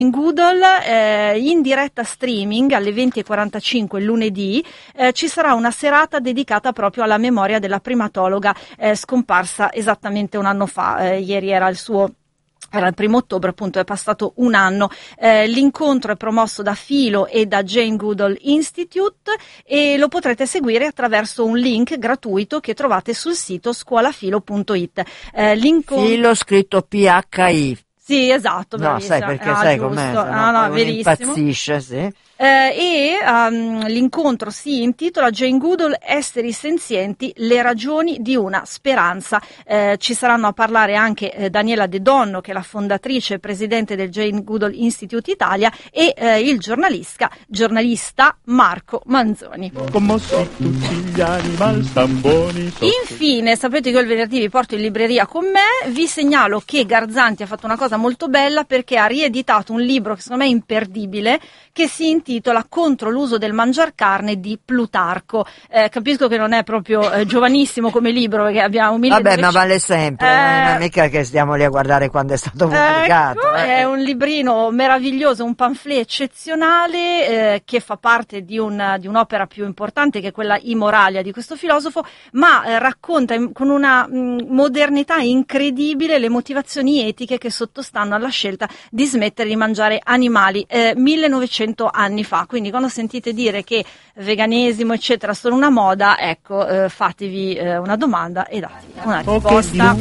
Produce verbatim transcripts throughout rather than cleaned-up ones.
Goodall, eh, in diretta streaming alle venti e quarantacinque il lunedì eh, ci sarà una serata dedicata proprio alla memoria della primatologa eh, scomparsa esattamente un anno fa. Eh, ieri era il suo Era il primo ottobre, appunto, è passato un anno. Eh, l'incontro è promosso da Filo e da Jane Goodall Institute e lo potrete seguire attraverso un link gratuito che trovate sul sito scuolafilo punto it. Eh, l'incontro... Filo scritto P H I. Sì, esatto. No, sai perché ah, sai giusto. com'è? No, no, verissimo. Impazzisce, sì. Eh, e um, l'incontro si intitola Jane Goodall, Esseri senzienti, le ragioni di una speranza. Eh, ci saranno a parlare anche eh, Daniela De Donno, che è la fondatrice e presidente del Jane Goodall Institute Italia, e eh, il giornalista, giornalista Marco Manzoni. Commossi tutti gli animali stamboni. Infine, sapete che io il venerdì vi porto in libreria con me, vi segnalo che Garzanti ha fatto una cosa molto bella perché ha rieditato un libro che secondo me è imperdibile, che si intitola Contro l'uso del mangiar carne di Plutarco. Eh, capisco che non è proprio eh, giovanissimo come libro, perché abbiamo mille Vabbè, ma vale sempre, eh, non è mica che stiamo lì a guardare quando è stato pubblicato. Ecco, eh. È un librino meraviglioso, un pamphlet eccezionale eh, che fa parte di, un, di un'opera più importante che è quella I Moralia di questo filosofo, ma eh, racconta in, con una mh, modernità incredibile le motivazioni etiche che sottostanno alla scelta di smettere di mangiare animali eh, millenovecento anni fa. Quindi quando sentite dire che veganesimo eccetera sono una moda, ecco, eh, fatevi eh, una domanda e date una risposta.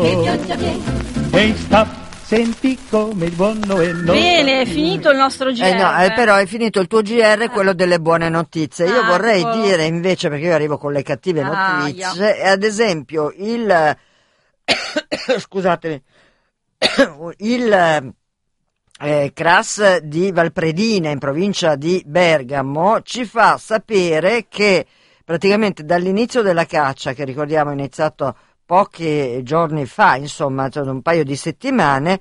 Senti come il buono e non... Bene, è finito il nostro G R. Eh no, eh, però è finito il tuo G R, quello delle buone notizie. Io Ah, vorrei ecco. dire invece, perché io arrivo con le cattive Ah, notizie, ad esempio il scusatemi il eh, C R A S di Valpredina in provincia di Bergamo ci fa sapere che praticamente dall'inizio della caccia, che ricordiamo è iniziato pochi giorni fa, insomma un paio di settimane,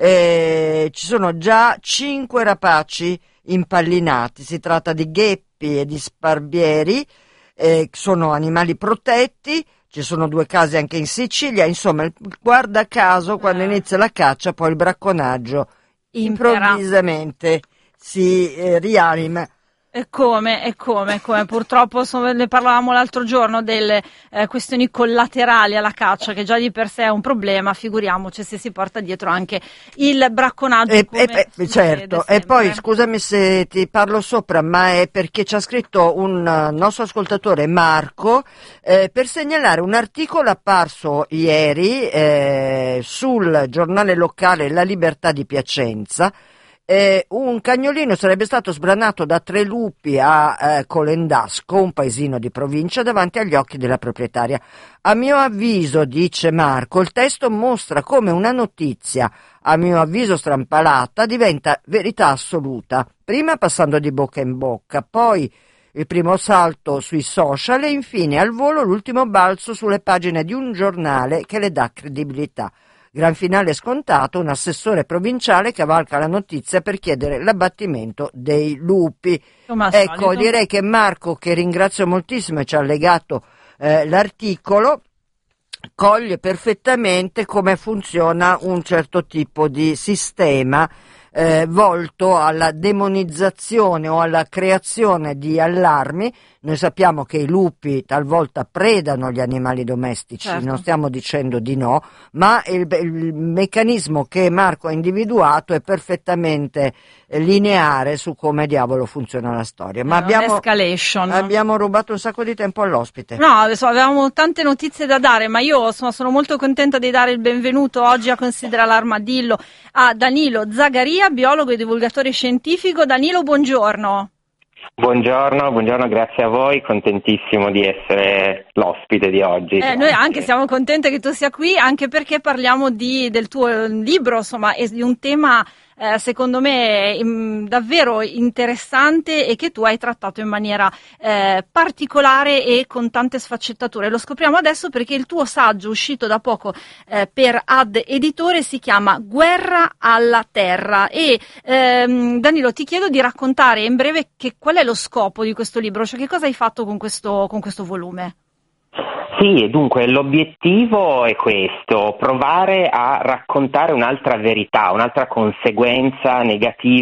eh, ci sono già cinque rapaci impallinati. Si tratta di gheppi e di sparvieri, eh, sono animali protetti. Ci sono due casi anche in Sicilia, insomma, guarda caso quando inizia la caccia poi il bracconaggio Impera. improvvisamente si eh, rianima. E come, e come, e come. Purtroppo so- ne parlavamo l'altro giorno delle eh, questioni collaterali alla caccia, che già di per sé è un problema, figuriamoci se si porta dietro anche il bracconaggio. E, come e, e, certo, sempre. e poi scusami se ti parlo sopra, ma è perché ci ha scritto un uh, nostro ascoltatore Marco eh, per segnalare un articolo apparso ieri eh, sul giornale locale La Libertà di Piacenza. Eh, un cagnolino sarebbe stato sbranato da tre lupi a eh, Colendasco, un paesino di provincia, davanti agli occhi della proprietaria. A mio avviso, dice Marco, il testo mostra come una notizia, a mio avviso strampalata, diventa verità assoluta, prima passando di bocca in bocca, poi il primo salto sui social e infine al volo l'ultimo balzo sulle pagine di un giornale che le dà credibilità. Gran finale scontato, un assessore provinciale cavalca la notizia per chiedere l'abbattimento dei lupi. Ecco, solito. direi che Marco, che ringrazio moltissimo e ci ha legato eh, l'articolo, coglie perfettamente come funziona un certo tipo di sistema eh, volto alla demonizzazione o alla creazione di allarmi. Noi sappiamo che i lupi talvolta predano gli animali domestici, certo. Non stiamo dicendo di no, ma il, il meccanismo che Marco ha individuato è perfettamente lineare su come diavolo funziona la storia. Ma Eh, abbiamo, escalation. abbiamo rubato un sacco di tempo all'ospite. No, adesso avevamo tante notizie da dare, ma io sono, sono molto contenta di dare il benvenuto oggi a Considera l'Armadillo a Danilo Zagaria, biologo e divulgatore scientifico. Danilo, buongiorno. Buongiorno, buongiorno, grazie a voi, contentissimo di essere l'ospite di oggi. Eh, noi anche siamo contente che tu sia qui, anche perché parliamo di, del tuo libro, insomma, e di un tema eh, secondo me mh, davvero interessante e che tu hai trattato in maniera eh, particolare e con tante sfaccettature. Lo scopriamo adesso perché il tuo saggio uscito da poco eh, per Ad Editore si chiama Guerra alla Terra e ehm, Danilo, ti chiedo di raccontare in breve che, qual è lo scopo di questo libro, cioè che cosa hai fatto con questo, con questo volume? Sì, dunque l'obiettivo è questo, provare a raccontare un'altra verità, un'altra conseguenza negativa